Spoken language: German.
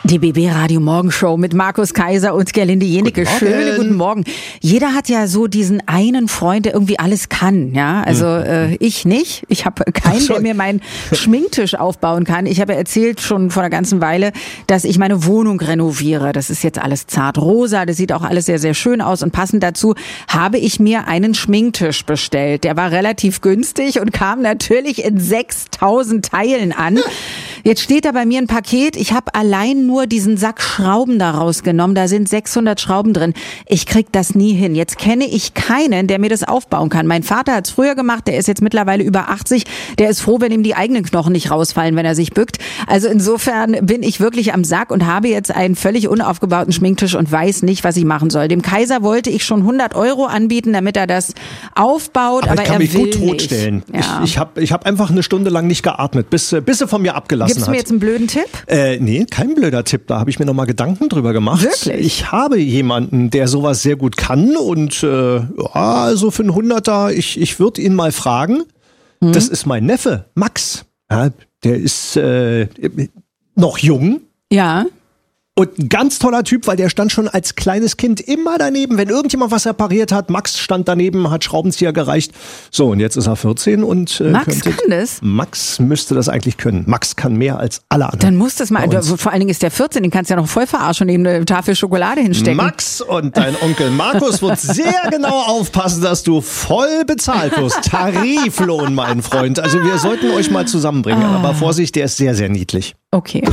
Die BB Radio Morgenshow mit Markus Kaiser und Gerlinde Jenecke. Schönen guten Morgen. Jeder hat ja so diesen einen Freund, der irgendwie alles kann, ja. Also ich nicht. Ich habe keinen, der mir meinen Schminktisch aufbauen kann. Ich habe ja erzählt schon vor einer ganzen Weile, dass ich meine Wohnung renoviere. Das ist jetzt alles zart rosa. Das sieht auch alles sehr, sehr schön aus. Und passend dazu habe ich mir einen Schminktisch bestellt. Der war relativ günstig und kam natürlich in 6.000 Teilen an. Jetzt steht da bei mir ein Paket. Ich habe allein nur diesen Sack Schrauben da rausgenommen. Da sind 600 Schrauben drin. Ich krieg das nie hin. Jetzt kenne ich keinen, der mir das aufbauen kann. Mein Vater hat es früher gemacht. Der ist jetzt mittlerweile über 80. Der ist froh, wenn ihm die eigenen Knochen nicht rausfallen, wenn er sich bückt. Also insofern bin ich wirklich am Sack und habe jetzt einen völlig unaufgebauten Schminktisch und weiß nicht, was ich machen soll. Dem Kaiser wollte ich schon 100 € anbieten, damit er das aufbaut. Aber ich kann er mich will gut totstellen. Ja. Ich hab einfach eine Stunde lang nicht geatmet, bis er von mir abgelassen Gibst du mir jetzt einen blöden Tipp? Nee, kein blöder Tipp. Da habe ich mir nochmal Gedanken drüber gemacht. Wirklich? Ich habe jemanden, der sowas sehr gut kann und also für einen 100er, ich würde ihn mal fragen. Das ist mein Neffe, Max. Ja, der ist noch jung. Ja. Und ein ganz toller Typ, weil der stand schon als kleines Kind immer daneben, wenn irgendjemand was repariert hat. Max stand daneben, hat Schraubenzieher gereicht. So, und jetzt ist er 14 und Max kann das? Max müsste das eigentlich können. Max kann mehr als alle anderen. Dann muss das mal, vor allen Dingen ist der 14, den kannst du ja noch voll verarschen und neben eine Tafel Schokolade hinstecken. Max und dein Onkel Markus wird sehr genau aufpassen, dass du voll bezahlt wirst. Tariflohn, mein Freund. Also wir sollten euch mal zusammenbringen. Aber Vorsicht, der ist sehr, sehr niedlich. Okay.